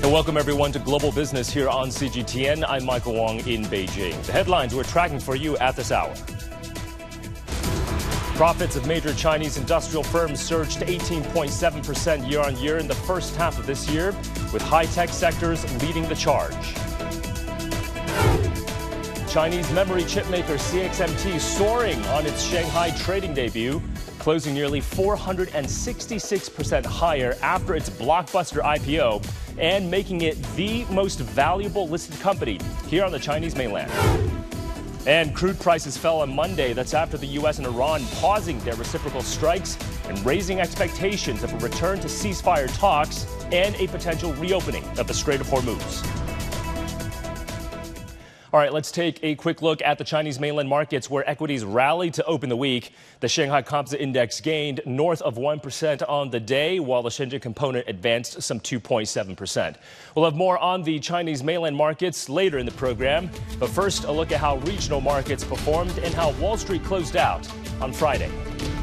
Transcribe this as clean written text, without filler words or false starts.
And welcome everyone to Global Business here on CGTN. I'm Michael Wong in Beijing. The headlines we're tracking for you at this hour. Profits of major Chinese industrial firms surged 18.7% year-on-year in the first half of this year, with high-tech sectors leading the charge. Chinese memory chipmaker CXMT soaring on its Shanghai trading debut, closing nearly 466% higher after its blockbuster IPO and making it the most valuable listed company here on the Chinese mainland. And crude prices fell on Monday. That's after the U.S. and Iran pausing their reciprocal strikes and raising expectations of a return to ceasefire talks and a potential reopening of the Strait of Hormuz. All right, let's take a quick look at the Chinese mainland markets where equities rallied to open the week. The Shanghai Composite Index gained north of 1% on the day, while the Shenzhen Component advanced some 2.7%. We'll have more on the Chinese mainland markets later in the program. But first, a look at how regional markets performed and how Wall Street closed out on Friday.